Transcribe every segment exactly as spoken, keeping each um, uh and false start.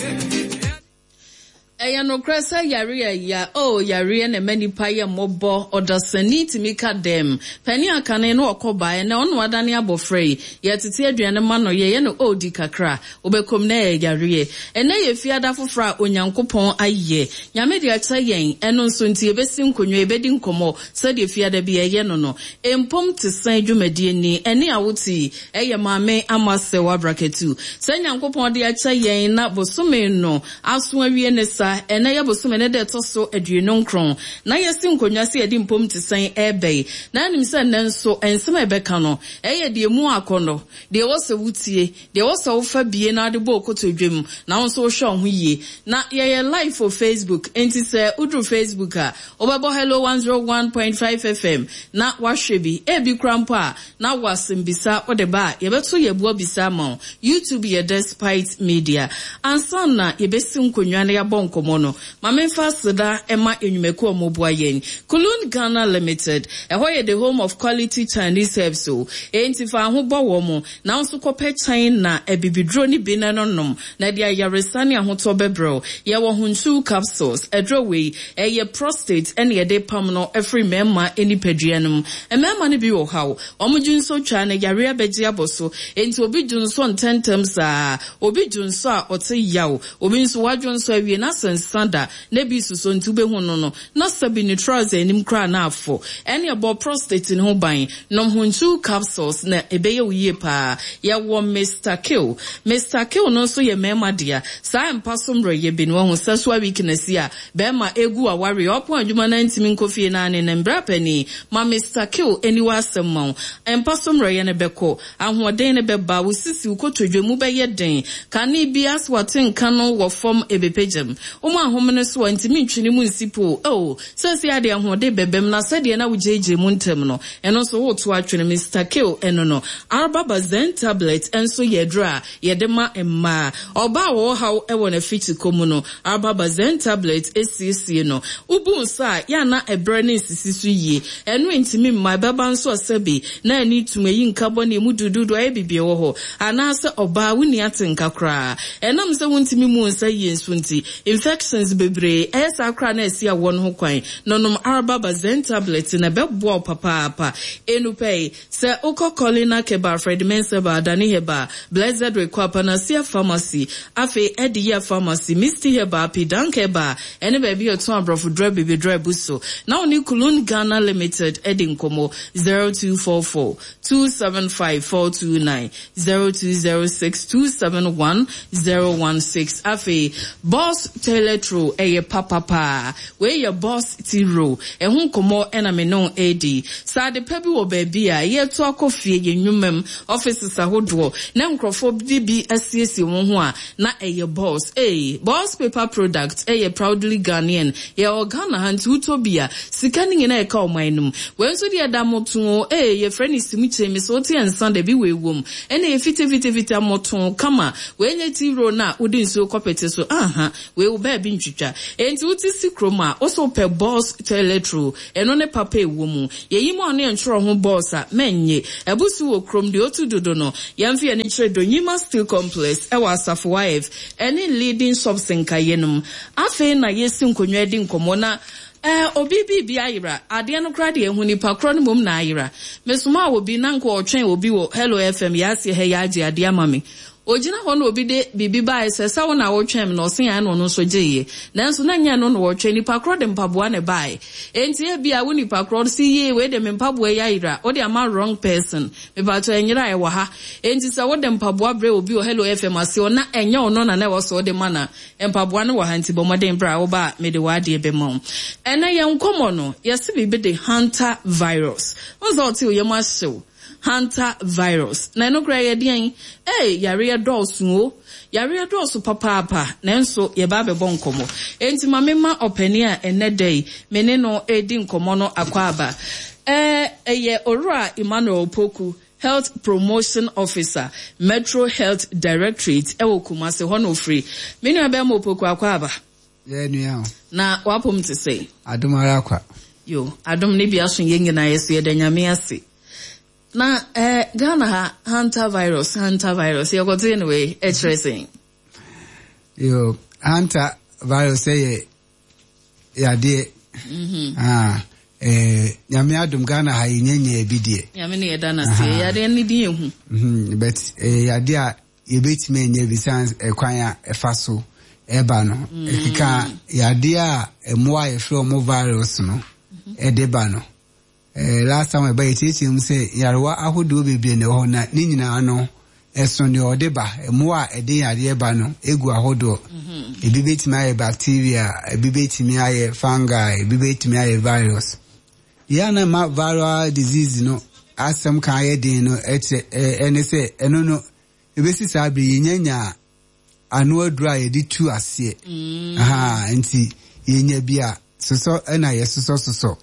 Eya no kresa yare ya oh yare na mani paye mobo odasani timika dem pani akane no okoba na ono adane abofrey ye tete aduane ma no ye ye no odi kakra obekom na yare ene ye fiada fofra onyankopon aye nyame de acha yen eno nso nti ebesi nkonwa ebedi nkomo se de fiada bi ye no no empom te san dwumadi ni ene awoti eye maame amase wa bracketu se nyankopon de acha yen na bosome no aso awie ne sa ena ya bosume ne de toso adueno nkron na yesi nkonwa se edi mpom te san ebe na anim se nenso ensem ebeka no eye de mu akono de wo se wutie de wo se wo fa bie na de bo okoto dwem na wo so hwe ho yie na ye ye live for Facebook enti se udru Facebook a obebo hello one oh one point five F M na wahwebi ebi krampo a na wasembisa ode ba ye beto ye buo bisa ma YouTube ye Despite Media ansan na ye besi nkonwa na ya bonko mono mame fasida ema enyumeku omobua yen Kulun Ghana Limited ehoye the home of quality Chinese herbs so enti fa ho bo wo mo na nso kope China ebibidro ni binanonom na dia yaresani ahoto bebro ye wo hunchu capsules edrowe eye prostate ene ye de pam no every memma eni paduanum emema ne bi wo hawo omujunso twa na yare abeji aboso enti obi junso ntentem sa obi junso a ote yawo obi nso wadwonso awie na sanda nebi suso ntube hu no no na sabi ni trouser enim kra na afo ene abo prostate ne ho ban no hunchu capsules na ebeye wiye pa ya wo Mister Kill Mister Kill no so ye mema dia sa mpasomro ye bi no hu saswa weakness ya bema egu aware opo adwuma na ntimi nkofie na ne na mbra pani ma Mister Kill eniwa asemmon mpasomro ye ne beko ahoden ne beba wo sisi ukotodwemu be ye den kane bi aswaten kanu wo form ebepejem Uma homene so antimi ntwini mu nsipo oh sese ade ahode bebem na sede na wujeje mu ntem no eno so wo to atwene Mister Kill eno no Arbaba Zen tablet enso yedra yedema emma oba wo haw ewo na fiti komu no Arbaba Zen tablet esisi no ubu nsa ya na ebre ne sisisu yie eno ntimi mma beba nso asabi na ani tumayi nkabo ne mu dududu aye bibie wo ho anase oba wuni atenka kra enam se wuntimi mu nsa yie nso nti infections bebre esa kra na esi awon ho kwan nonom Arbaba Zen tablet na bebo papa papa enupei se ukokolina keba Fred Menseba dani heba Blessed Rekwapa na sia pharmacy afi Ediya pharmacy Misty heba Pidankeba ene baby oton abrofu dre baby dre buso na oni Kulun Ghana Limited edin komo zero two four four two seven five four two nine zero two zero six two seven one zero one six afi Boss Teletro eye papa pa we your boss tiro e hu komo ena me no edi sa de pebi wo baby a ye to akofie ye nwumem offices ahodo na nkrofo bi asiesi wo ho a na eye boss eh boss paper product eye proudly Ghanaian ye organa hanti utobia sika ni na e ka omanum we nso de adamoto eh ye friend isimuche me so te ensan de bi we wom ena ye fiti fiti fiti amoto kama we nye tiro na odi nso kopete so aha we wo ba bi ntwitwa enti uti sikroma oso pe boss Teletro eno ne papa ewo mu yeyi mo ane ntro ho boss a menye ebusu wo krom de otu dodo no yamfi ene kire Donyima Steel Complex e wa Asafo wife ene leading shops nkayenum afi na yesi nkonwa edi nkomo na Eh obi bi bi ayira ade no kra de ehu nipa kro no mom na ayira mesuma obi na nko otwen obi wo Hello F M ya se he ya age ade amame Ojina hono obi de bibi ba esesa wona wo twem no sen an no so geye nanso na nya no no wo twe nipa kro de mpaboa ne bai enti e bia wo nipa kro si ye we de mpaboa ya ira o de ama wrong person me ba to enyira e wo ha enti se wo de mpaboa bre obi o Hello F M ase ona enya ono na na wo so de mana mpaboa ne wo ha nti bo moden bra wo ba me de wa de be mom ena ye nkomo no ye se bibi de hunter virus onzo ti o ye ma show Hunter virus. Na no kra ye den eh yare dosu o yare dosu papa papa nanso ye ba be bon komo enti mamema opani a enedai mene no edi nkomo no akwaba eh eye Owura Emmanuel Poku Health Promotion Officer Metro Health Directorate ewo Kumase hono free menu aba mo Poku akwaba ye nua na wapom te say adumara akwa yo adum ne bia so yengi na yeso ye danyame ase na eh Ghana ha hunter virus hunter virus you got anyway it's racing Yo, anta virus say ya de. Mhm. Ah, eh nyame adom Ghana ha yenyenye bi de. Nyame ne yeda na se ya de ne di ehu. Mhm, but eh ya de a ye betime enye bi sans ekwan a efa so eba no. Ekika ya de a emoa ye fro mo virus no. E de ba no. Eh last time e ba yetichi mu say yarewa ahodo bebre ne ho na ni nyina no eso ne odeba emoa ede yare eba no egu ahodo. Mhm. Ebi betime aye bacteria, ebi betime aye fungi, ebi betime aye virus. Yana ma viral disease no asem kan aye din no eche ene se eno no ebesi sabi nyanya anu adura ye di tu ase. Aha nti yenya bia soso na ye soso soso.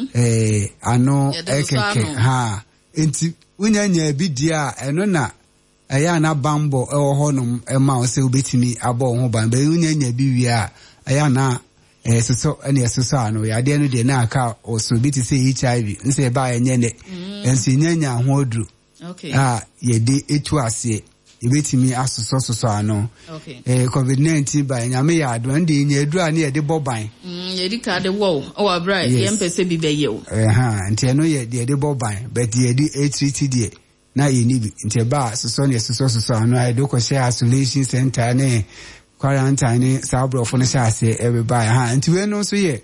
Eh ano ekeke ha nti unyanya bi dia eno na aya na bambo ewo honum ema o se obetimi abo ho ban ba unyanya bi wi a aya na eh soso ene soso ano ya de no de na aka o so bi ti say H I V nse ba enye ne ensi nyanya ho odru. Okay. Ah ye de etu ase ebetimi asoso soso ano. Okay. Eh COVID nineteen ba nyame ya ado ndi nya edu a na ye de boban. Mm ye di ka de wo o abra ye mpese bi be ye o. Eh ha nti eno ye de de boban but ye di treat de na ye ni bi nti ba soso ne soso soso ano ai do ko share isolation center ne quarantine sabro for no share everybody ha nti we no so ye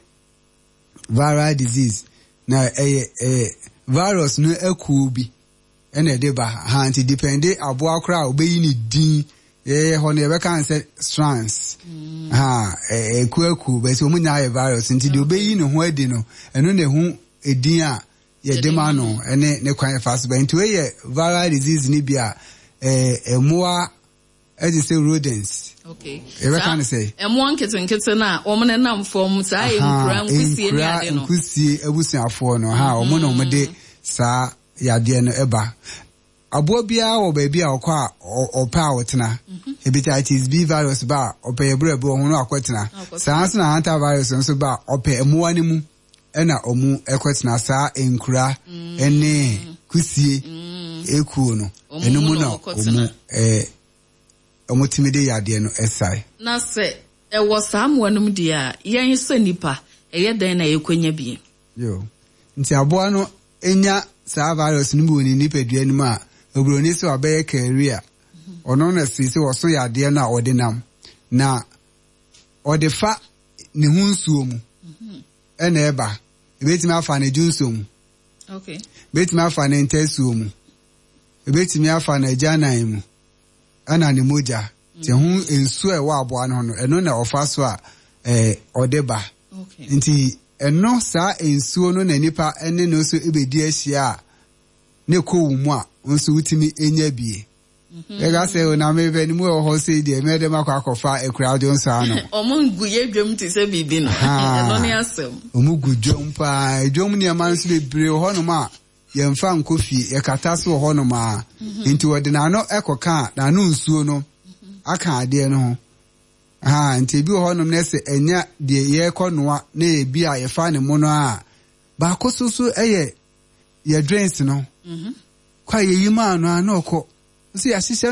viral disease na eh eh virus no eku bi ene de ba ha nti depende abo akra obeyi ni din eh ho ne be kan say strands ha eku eku be so munya ye virus nti de obeyi ne ho adi no eno ne hu edin a ye de ma no ene ne kwan fast be nti we ye viral disease ni bia eh emoa as you say rodents. Okay. Ebe kan say emo nkete nkete na omo ne nam form sa e nkura nkusie ni ade no nkusie ebusuafo no ha omo no omo de sa yade no eba abo bia wo ba bia okwa opa wotena hepatitis B virus ba opa ebrebe ho no akwetena sa so na antivirus nso ba opa emo ani mu ena omu ekwetena sa enkura ene kusie eku no enu mu no omu eh omotimide yade no esai na se e wo samwanum dia yen so nipa eye den na yekwanya bi yo nti aboa no enya sa virus ni mu ni nipa dua ni ma obroni se obaye career ono na si se wo so yade na odinam na odefa ne hu nsuo mu ena eba ebetimi afa na junso mu okay betimi afa na ntesuo mu ebetimi afa na janan mu ana ne moja te hu ensu e wa aboa no no eno na ofa so a eh odeba okay nti eno sa ensuo no na nipa ene no so ebedi ahia ne ko wu mu a nso wutimi enya bie e ga se na mebe ni mu ho se de me de makwa akofa ekura jo nso ano omungu ye dwom ti se bibi no eno ne asem omugu dwom pa dwom ne ma nso bebre ho no ma ye mfa nkofi ye kata so ho no ma nti wode na no ekoka na no nsuo no aka ade no ha nti bi ho no ne se enya de ye konoa na ebi a ye fa ne mo no a ba kososo eye ye drinks no mhm kwa ye yima no anoko si asise